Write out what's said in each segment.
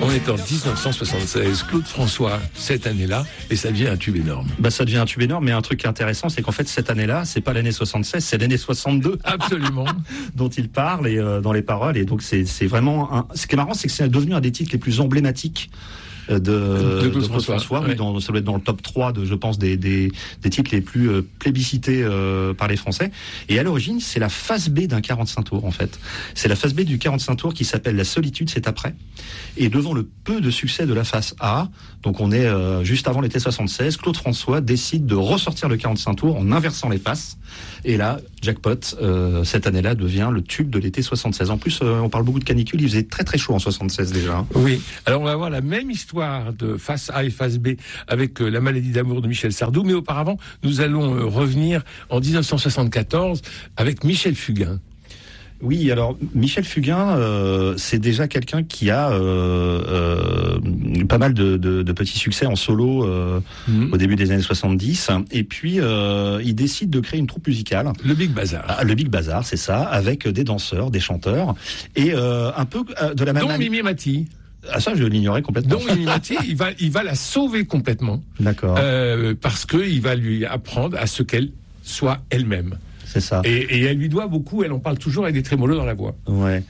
On est en 1976. Claude François, cette année-là, et ça devient un tube énorme. Ça devient un tube énorme, mais un truc intéressant, c'est qu'en fait, cette année-là, c'est pas l'année 76, c'est l'année 62. Absolument. dont il parle, et dans les paroles. Et donc, c'est vraiment ce qui est marrant, c'est que c'est devenu un des titres les plus emblématiques de Claude François. Ouais. Oui, ça doit être dans le top 3 je pense, des titres les plus plébiscités par les Français. Et à l'origine, c'est la face B d'un 45 tours, en fait. C'est la face B du 45 tours qui s'appelle La solitude, c'est après. Et devant le peu de succès de la face A, donc on est juste avant l'été 76, Claude François décide de ressortir le 45 tours en inversant les faces. Et là, jackpot, cette année-là devient le tube de l'été 76. En plus, on parle beaucoup de canicule, il faisait très très chaud en 76 déjà. Oui, alors on va avoir la même histoire de face A et face B avec La maladie d'amour de Michel Sardou, mais auparavant, nous allons revenir en 1974 avec Michel Fugain. Oui, alors Michel Fugain, c'est déjà quelqu'un qui a pas mal de petits succès en solo au début des années 70. Et puis, il décide de créer une troupe musicale. Le Big Bazar. Le Big Bazar, c'est ça, avec des danseurs, des chanteurs. Et un peu de la même Dont manière... Mimi Mati. Ah, ça, je l'ignorais complètement. Donc Mimi Mati, il va la sauver complètement. D'accord. Parce qu'il va lui apprendre à ce qu'elle soit elle-même. C'est ça. Et elle lui doit beaucoup, elle en parle toujours avec des trémolos dans la voix. Ouais.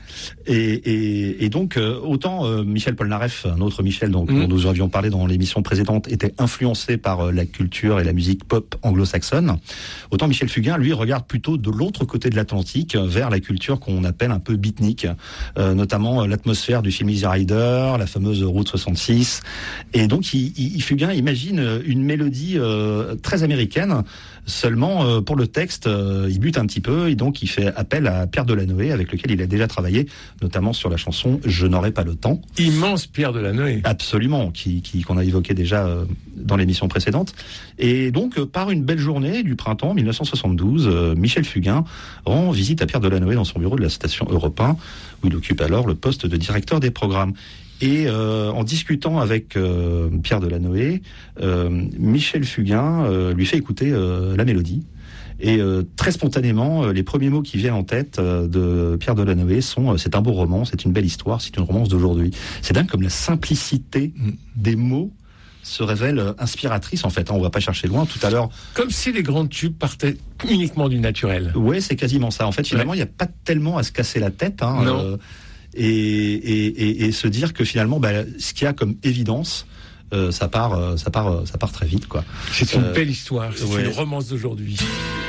Et donc, autant Michel Polnareff, un autre Michel dont nous avions parlé dans l'émission précédente, était influencé par la culture et la musique pop anglo-saxonne, autant Michel Fugain, lui, regarde plutôt de l'autre côté de l'Atlantique, vers la culture qu'on appelle un peu beatnik, notamment l'atmosphère du film Easy Rider, la fameuse Route 66. Et donc, Fugain imagine une mélodie très américaine. Seulement, pour le texte, il bute un petit peu et donc il fait appel à Pierre Delanoë, avec lequel il a déjà travaillé, notamment sur la chanson « Je n'aurai pas le temps ». Immense Pierre Delanoë. Absolument, qu'on a évoqué déjà dans l'émission précédente. Et donc, par une belle journée du printemps 1972, Michel Fugain rend visite à Pierre Delanoë dans son bureau de la station Europe 1, où il occupe alors le poste de directeur des programmes. Et en discutant avec Pierre Delanoë, Michel Fugain lui fait écouter la mélodie. Et très spontanément, les premiers mots qui viennent en tête de Pierre Delanoë sont c'est un beau roman, c'est une belle histoire, c'est une romance d'aujourd'hui. C'est dingue comme la simplicité des mots se révèle inspiratrice, en fait. On va pas chercher loin. Tout à l'heure... Comme si les grands tubes partaient uniquement du naturel. Ouais, c'est quasiment ça. En fait, finalement, il n'y a pas tellement à se casser la tête. Non. Et se dire que finalement, ce qu'il y a comme évidence, ça part très vite, quoi. C'est une belle histoire, c'est ouais. une romance d'aujourd'hui.